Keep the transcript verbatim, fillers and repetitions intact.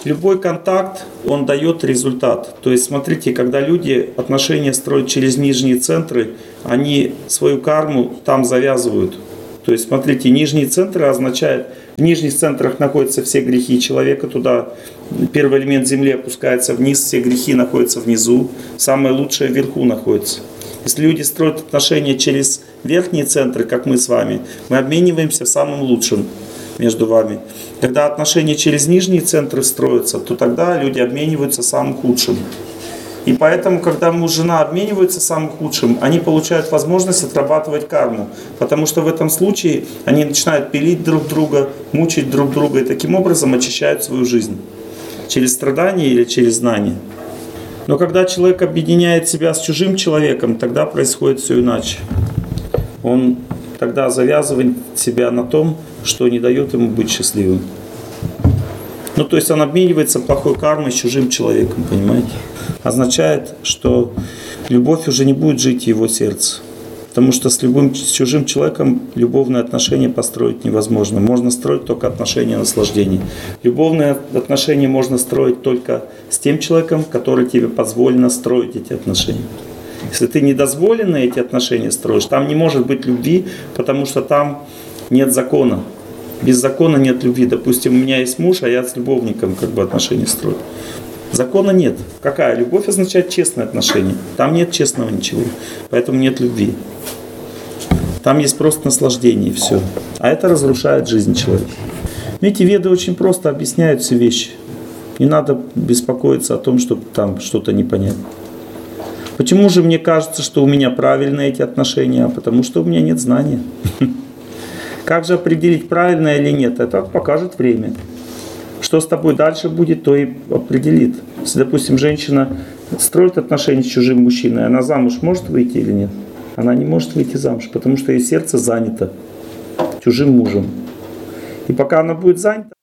Любой контакт, он дает результат. То есть, смотрите, когда люди отношения строят через нижние центры, они свою карму там завязывают. То есть, смотрите, нижние центры означают, в нижних центрах находятся все грехи человека, туда первый элемент земли опускается вниз, все грехи находятся внизу, самое лучшее вверху находится. Если люди строят отношения через верхние центры, как мы с вами, мы обмениваемся самым лучшим между вами. Когда отношения через нижние центры строятся, то тогда люди обмениваются самым худшим. И поэтому, когда муж и жена обмениваются самым худшим, они получают возможность отрабатывать карму. Потому что в этом случае они начинают пилить друг друга, мучить друг друга и таким образом очищают свою жизнь. Через страдания или через знания. Но когда человек объединяет себя с чужим человеком, тогда происходит все иначе. Он тогда завязывает себя на том, что не дает ему быть счастливым. Ну, то есть он обменивается плохой кармой с чужим человеком, понимаете? Означает, что любовь уже не будет жить в его сердце. Потому что с любым с чужим человеком любовные отношения построить невозможно. Можно строить только отношения наслаждения. Любовные отношения можно строить только с тем человеком, который тебе позволено строить эти отношения. Если ты недозволенно эти отношения строишь, там не может быть любви, потому что там нет закона. Без закона нет любви. Допустим, у меня есть муж, а я с любовником как бы отношения строю. Закона нет. Какая? Любовь означает честные отношения. Там нет честного ничего. Поэтому нет любви. Там есть просто наслаждение и все. А это разрушает жизнь человека. Видите, веды очень просто объясняют все вещи. Не надо беспокоиться о том, чтобы там что-то непонятно. Почему же мне кажется, что у меня правильные эти отношения? А потому что у меня нет знания. Как же определить, правильно или нет? Это покажет время. Что с тобой дальше будет, то и определит. Если, допустим, женщина строит отношения с чужим мужчиной, она замуж может выйти или нет? Она не может выйти замуж, потому что ее сердце занято чужим мужем. И пока она будет занята,